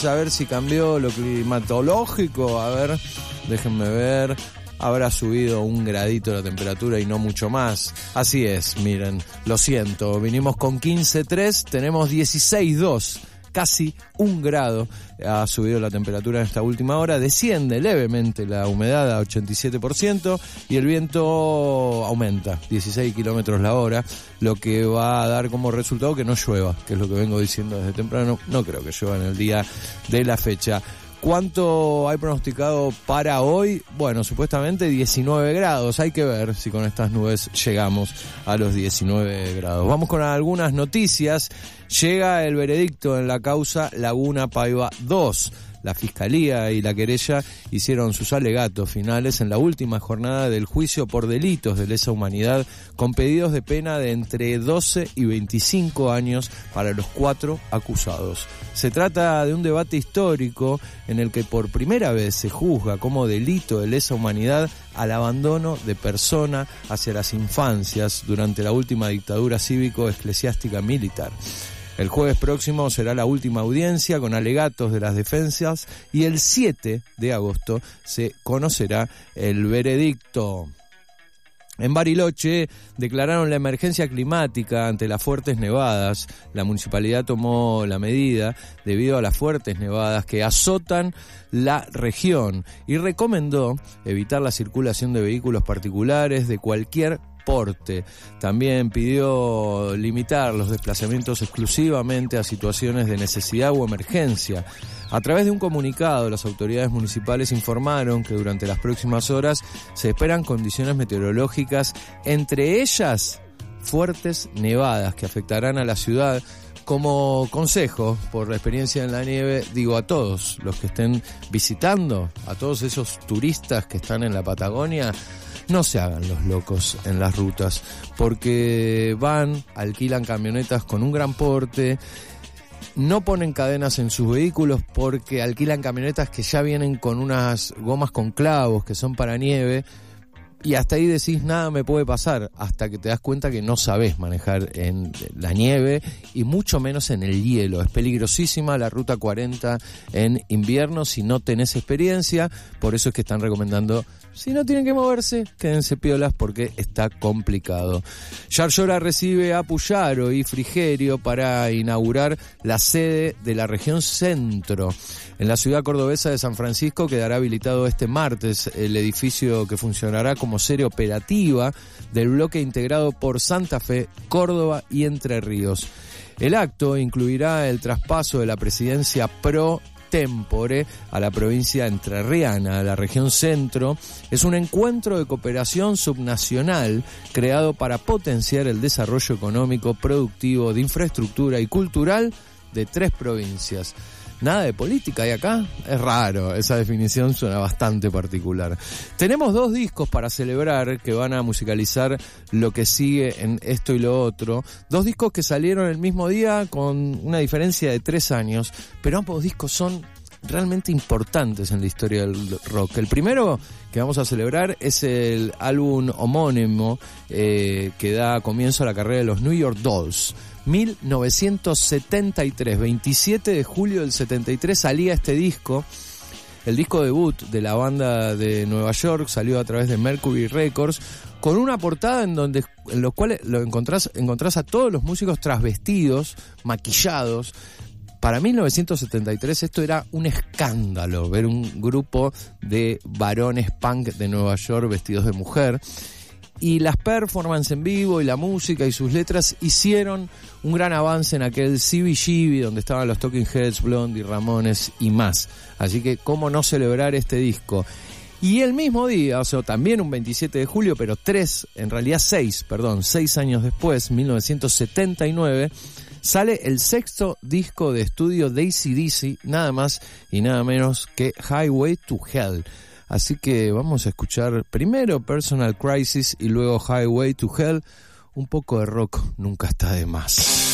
a ver si cambió lo climatológico. A ver, déjenme ver. Habrá subido 1 gradito la temperatura y no mucho más. Así es, miren, lo siento. Vinimos con 15.3, tenemos 16.2. Casi 1 grado ha subido la temperatura en esta última hora, desciende levemente la humedad a 87% y el viento aumenta, 16 kilómetros la hora, lo que va a dar como resultado que no llueva, que es lo que vengo diciendo desde temprano. No creo que llueva en el día de la fecha. ¿Cuánto hay pronosticado para hoy? Bueno, supuestamente 19 grados. Hay que ver si con estas nubes llegamos a los 19 grados. Vamos con algunas noticias. Llega el veredicto en la causa Laguna Paiva 2. La Fiscalía y la querella hicieron sus alegatos finales en la última jornada del juicio por delitos de lesa humanidad, con pedidos de pena de entre 12 y 25 años para los 4 acusados. Se trata de un debate histórico en el que por primera vez se juzga como delito de lesa humanidad al abandono de persona hacia las infancias durante la última dictadura cívico-eclesiástica militar. El jueves próximo será la última audiencia con alegatos de las defensas y el 7 de agosto se conocerá el veredicto. En Bariloche declararon la emergencia climática ante las fuertes nevadas. La municipalidad tomó la medida debido a las fuertes nevadas que azotan la región y recomendó evitar la circulación de vehículos particulares de cualquier porte. También pidió limitar los desplazamientos exclusivamente a situaciones de necesidad o emergencia. A través de un comunicado, las autoridades municipales informaron que durante las próximas horas se esperan condiciones meteorológicas, entre ellas fuertes nevadas que afectarán a la ciudad. Como consejo, por la experiencia en la nieve, digo a todos los que estén visitando, a todos esos turistas que están en la Patagonia, no se hagan los locos en las rutas, porque van, alquilan camionetas con un gran porte, no ponen cadenas en sus vehículos porque alquilan camionetas que ya vienen con unas gomas con clavos que son para nieve, y hasta ahí decís nada me puede pasar, hasta que te das cuenta que no sabés manejar en la nieve y mucho menos en el hielo. Es peligrosísima la ruta 40 en invierno si no tenés experiencia, por eso es que están recomendando, si no tienen que moverse, quédense piolas porque está complicado. Yarlora recibe a Puyaro y Frigerio para inaugurar la sede de la región centro. En la ciudad cordobesa de San Francisco quedará habilitado este martes el edificio que funcionará como sede operativa del bloque integrado por Santa Fe, Córdoba y Entre Ríos. El acto incluirá el traspaso de la presidencia pro tempore a la provincia entrerriana. La región centro es un encuentro de cooperación subnacional creado para potenciar el desarrollo económico, productivo, de infraestructura y cultural de 3 provincias. Nada de política hay acá, es raro, esa definición suena bastante particular. Tenemos 2 discos para celebrar que van a musicalizar lo que sigue en esto y lo otro. 2 discos que salieron el mismo día con una diferencia de 3 años, pero ambos discos son realmente importantes en la historia del rock. El primero que vamos a celebrar es el álbum homónimo que da comienzo a la carrera de los New York Dolls. 1973, 27 de julio del 73 salía este disco. El disco debut de la banda de Nueva York salió a través de Mercury Records, con una portada en lo cual lo encontrás a todos los músicos trasvestidos, maquillados. Para 1973 esto era un escándalo, ver un grupo de varones punk de Nueva York vestidos de mujer. Y las performances en vivo y la música y sus letras hicieron un gran avance en aquel CBGB donde estaban los Talking Heads, Blondie, Ramones y más. Así que cómo no celebrar este disco. Y el mismo día, o sea, también un 27 de julio, pero 6 años después, 1979, sale el 6º disco de estudio de AC/DC, nada más y nada menos que Highway to Hell. Así que vamos a escuchar primero Personal Crisis y luego Highway to Hell. Un poco de rock nunca está de más.